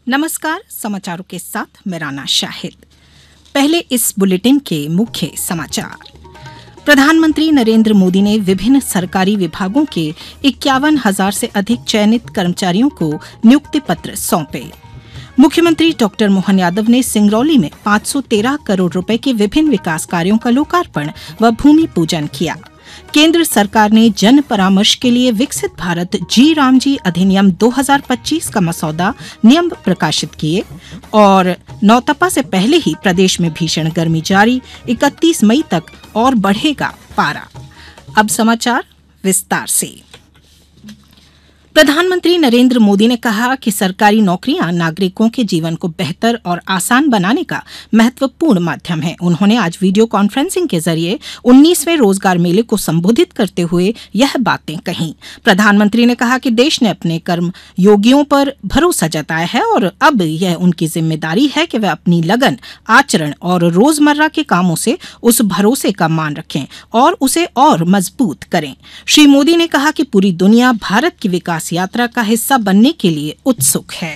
नमस्कार, समाचारों के साथ मैं राना शाहिद। पहले इस बुलेटिन के मुख्य समाचार। प्रधानमंत्री नरेंद्र मोदी ने विभिन्न सरकारी विभागों के 51,000 से अधिक चयनित कर्मचारियों को नियुक्ति पत्र सौंपे। मुख्यमंत्री डॉक्टर मोहन यादव ने सिंगरौली में 513 करोड़ रुपए के विभिन्न विकास कार्यों का लोकार्पण व भूमि पूजन किया। केंद्र सरकार ने जन परामर्श के लिए विकसित भारत जी रामजी अधिनियम 2025 का मसौदा नियम प्रकाशित किए और नौतपा से पहले ही प्रदेश में भीषण गर्मी जारी, 31 मई तक और बढ़ेगा पारा। अब समाचार विस्तार से। प्रधानमंत्री नरेंद्र मोदी ने कहा कि सरकारी नौकरियां नागरिकों के जीवन को बेहतर और आसान बनाने का महत्वपूर्ण माध्यम है। उन्होंने आज वीडियो कॉन्फ्रेंसिंग के जरिए 19वें रोजगार मेले को संबोधित करते हुए यह बातें कहीं। प्रधानमंत्री ने कहा कि देश ने अपने कर्मयोगियों पर भरोसा जताया है और अब यह उनकी जिम्मेदारी है कि वे अपनी लगन, आचरण और रोजमर्रा के कामों से उस भरोसे का मान रखें और उसे और मजबूत करें। श्री मोदी ने कहा कि पूरी दुनिया भारत की विकास यात्रा का हिस्सा बनने के लिए उत्सुक है।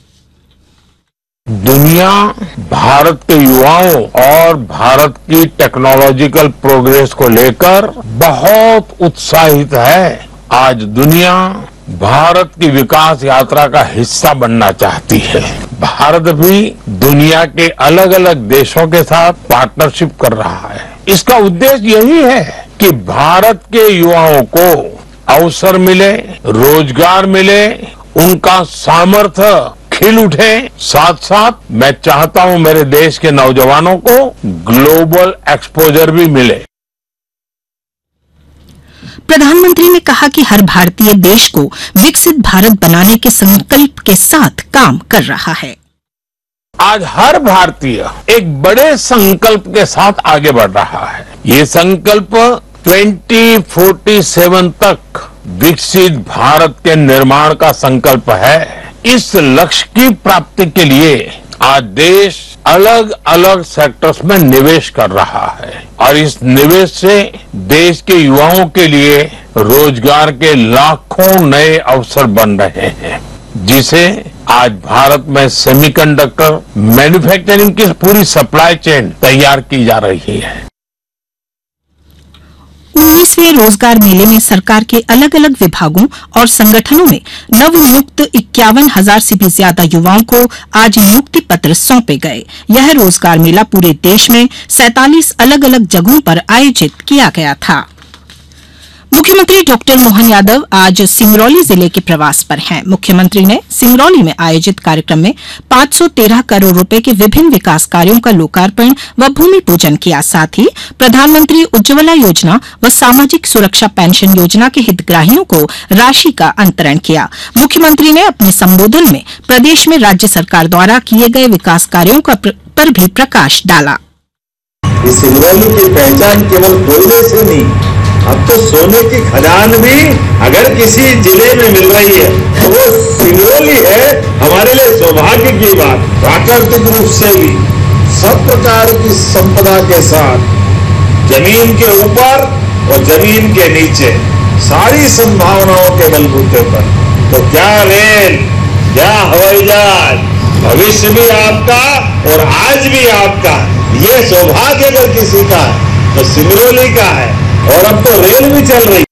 दुनिया भारत के युवाओं और भारत की टेक्नोलॉजिकल प्रोग्रेस को लेकर बहुत उत्साहित है। आज दुनिया भारत की विकास यात्रा का हिस्सा बनना चाहती है। भारत भी दुनिया के अलग अलग देशों के साथ पार्टनरशिप कर रहा है। इसका उद्देश्य यही है कि भारत के युवाओं को अवसर मिले, रोजगार मिले, उनका सामर्थ्य खिल उठे। साथ साथ मैं चाहता हूं मेरे देश के नौजवानों को ग्लोबल एक्सपोजर भी मिले। प्रधानमंत्री ने कहा कि हर भारतीय देश को विकसित भारत बनाने के संकल्प के साथ काम कर रहा है। आज हर भारतीय एक बड़े संकल्प के साथ आगे बढ़ रहा है। ये संकल्प 2047 तक विकसित भारत के निर्माण का संकल्प है। इस लक्ष्य की प्राप्ति के लिए आज देश अलग अलग सेक्टर्स में निवेश कर रहा है और इस निवेश से देश के युवाओं के लिए रोजगार के लाखों नए अवसर बन रहे हैं, जिसे आज भारत में सेमीकंडक्टर मैन्युफैक्चरिंग की पूरी सप्लाई चेन तैयार की जा रही है। 19वें रोजगार मेले में सरकार के अलग अलग विभागों और संगठनों में नवनियुक्त 51,000 से भी ज्यादा युवाओं को आज नियुक्ति पत्र सौंपे गए। यह रोजगार मेला पूरे देश में 47 अलग अलग जगहों पर आयोजित किया गया था। मुख्यमंत्री डॉक्टर मोहन यादव आज सिंगरौली जिले के प्रवास पर हैं। मुख्यमंत्री ने सिंगरौली में आयोजित कार्यक्रम में 513 करोड़ रुपए के विभिन्न विकास कार्यों का लोकार्पण व भूमि पूजन किया। साथ ही प्रधानमंत्री उज्ज्वला योजना व सामाजिक सुरक्षा पेंशन योजना के हितग्राहियों को राशि का अंतरण किया। मुख्यमंत्री ने अपने संबोधन में प्रदेश में राज्य सरकार द्वारा किए गए विकास कार्यों पर भी प्रकाश डाला। सिंगरौली की पहचान केवल कोयले से नहीं, अब तो सोने की खदान भी अगर किसी जिले में मिल रही है तो वो सिंगरौली है। हमारे लिए सौभाग्य की बात। प्राकृतिक रूप से भी सब प्रकार की संपदा के साथ जमीन के ऊपर और जमीन के नीचे सारी संभावनाओं के बलबूते पर, तो क्या रेल, क्या हवाई जहाज, भविष्य भी आपका और आज भी आपका। ये सौभाग्य अगर किसी का है तो सिंगरौली का है और अब तो रेल भी चल रही।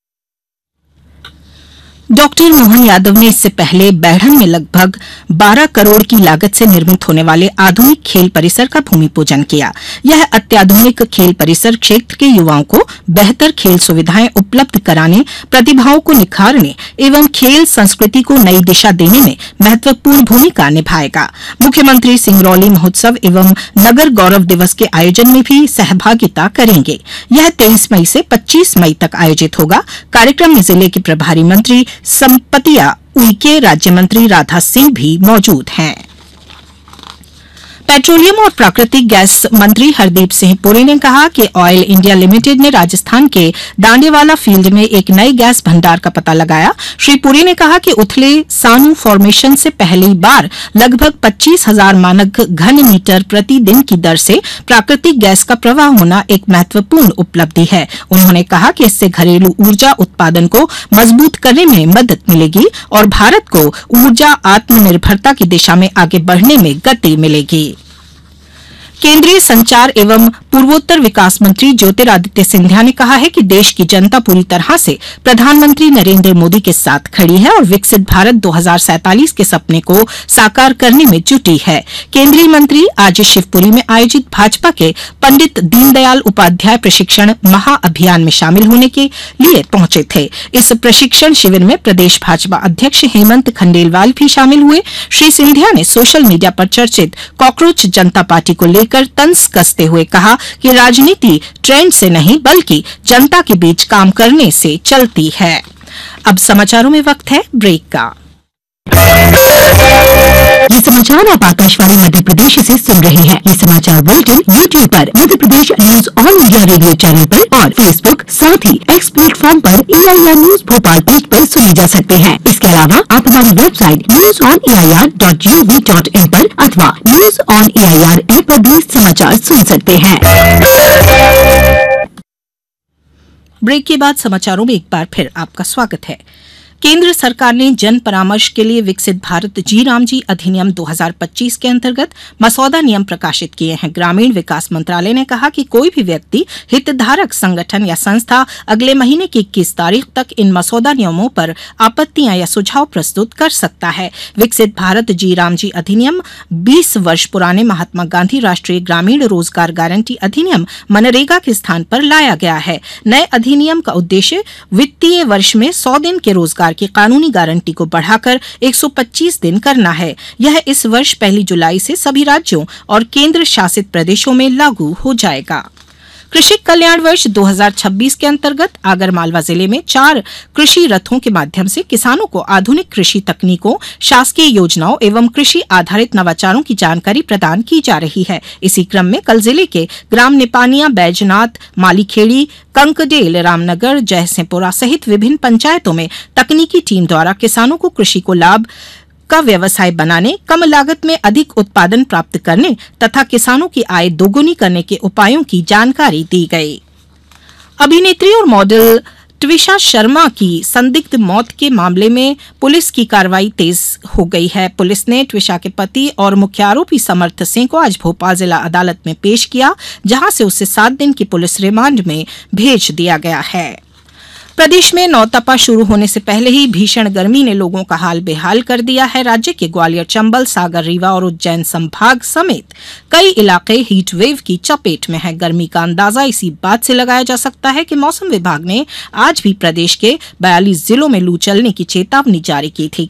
डॉक्टर मोहन यादव ने इससे पहले बैढ़न में लगभग 12 करोड़ की लागत से निर्मित होने वाले आधुनिक खेल परिसर का भूमि पूजन किया। यह अत्याधुनिक खेल परिसर क्षेत्र के युवाओं को बेहतर खेल सुविधाएं उपलब्ध कराने, प्रतिभाओं को निखारने एवं खेल संस्कृति को नई दिशा देने में महत्वपूर्ण भूमिका निभाएगा। मुख्यमंत्री सिंगरौली महोत्सव एवं नगर गौरव दिवस के आयोजन में भी सहभागिता करेंगे। यह 23 मई से 25 मई तक आयोजित होगा। कार्यक्रम में जिले के प्रभारी मंत्री संपतिया उइके राज्य मंत्री राधा सिंह भी मौजूद हैं। पेट्रोलियम और प्राकृतिक गैस मंत्री हरदीप सिंह पुरी ने कहा कि ऑयल इंडिया लिमिटेड ने राजस्थान के दांडेवाला फील्ड में एक नए गैस भंडार का पता लगाया। श्री पुरी ने कहा कि उथले सानू फॉर्मेशन से पहली बार लगभग 25,000 मानक घन मीटर प्रति दिन की दर से प्राकृतिक गैस का प्रवाह होना एक महत्वपूर्ण उपलब्धि है। उन्होंने कहा कि इससे घरेलू ऊर्जा उत्पादन को मजबूत करने में मदद मिलेगी और भारत को ऊर्जा आत्मनिर्भरता की दिशा में आगे बढ़ने में गति मिलेगी। केंद्रीय संचार एवं पूर्वोत्तर विकास मंत्री ज्योतिरादित्य सिंधिया ने कहा है कि देश की जनता पूरी तरह से प्रधानमंत्री नरेंद्र मोदी के साथ खड़ी है और विकसित भारत 2047 के सपने को साकार करने में जुटी है। केंद्रीय मंत्री आज शिवपुरी में आयोजित भाजपा के पंडित दीनदयाल उपाध्याय प्रशिक्षण महाअभियान में शामिल होने के लिए पहुंचे थे। इस प्रशिक्षण शिविर में प्रदेश भाजपा अध्यक्ष हेमंत खंडेलवाल भी शामिल हुए। श्री सिंधिया ने सोशल मीडिया पर चर्चित कॉकरोच जनता पार्टी को लेकर तंज कसते हुए कहा कि राजनीति ट्रेंड से नहीं बल्कि जनता के बीच काम करने से चलती है। अब समाचारों में वक्त है ब्रेक का। ये समाचार आप आकाशवाणी मध्य प्रदेश से सुन रहे हैं। ये समाचार बुलेटिन यूट्यूब पर Madhya Pradesh news all India radio channel पर और फेसबुक साथ ही एक्स प्लेटफॉर्म पर AIR न्यूज भोपाल पेज पर सुने जा सकते हैं। इसके अलावा आप हमारी वेबसाइट newsonair.gov.in पर अथवा न्यूज ऑन AIR ऐप पर भी समाचार सुन सकते हैं। ब्रेक के बाद समाचारों में एक बार फिर आपका स्वागत है। केंद्र सरकार ने जन परामर्श के लिए विकसित भारत जी राम जी अधिनियम 2025 के अंतर्गत मसौदा नियम प्रकाशित किए हैं। ग्रामीण विकास मंत्रालय ने कहा कि कोई भी व्यक्ति, हितधारक संगठन या संस्था अगले महीने की 21 तारीख तक इन मसौदा नियमों पर आपत्तियां या सुझाव प्रस्तुत कर सकता है। विकसित भारत जी राम जी अधिनियम 20 वर्ष पुराने महात्मा गांधी राष्ट्रीय ग्रामीण रोजगार गारंटी अधिनियम मनरेगा के स्थान पर लाया गया है। नए अधिनियम का उद्देश्य वित्तीय वर्ष में 100 दिन के रोजगार की कानूनी गारंटी को बढ़ाकर 125 दिन करना है। यह इस वर्ष 1 जुलाई से सभी राज्यों और केंद्र शासित प्रदेशों में लागू हो जाएगा। कृषि कल्याण वर्ष 2026 के अंतर्गत आगरमालवा जिले में 4 कृषि रथों के माध्यम से किसानों को आधुनिक कृषि तकनीकों, शासकीय योजनाओं एवं कृषि आधारित नवाचारों की जानकारी प्रदान की जा रही है। इसी क्रम में कल जिले के ग्राम निपानिया, बैजनाथ, मालीखेड़ी, कंकडेल, रामनगर, जयसिंहपुरा सहित विभिन्न पंचायतों में तकनीकी टीम द्वारा किसानों को कृषि को लाभ का व्यवसाय बनाने, कम लागत में अधिक उत्पादन प्राप्त करने तथा किसानों की आय दोगुनी करने के उपायों की जानकारी दी गई। अभिनेत्री और मॉडल ट्विशा शर्मा की संदिग्ध मौत के मामले में पुलिस की कार्रवाई तेज हो गई है। पुलिस ने ट्विशा के पति और मुख्य आरोपी समर्थ सिंह को आज भोपाल जिला अदालत में पेश किया, जहां से उसे 7 दिन की पुलिस रिमांड में भेज दिया गया है। प्रदेश में नौतपा शुरू होने से पहले ही भीषण गर्मी ने लोगों का हाल बेहाल कर दिया है। राज्य के ग्वालियर, चंबल, सागर, रीवा और उज्जैन संभाग समेत कई इलाके हीट वेव की चपेट में है। गर्मी का अंदाजा इसी बात से लगाया जा सकता है कि मौसम विभाग ने आज भी प्रदेश के 42 जिलों में लू चलने की चेतावनी जारी की थी।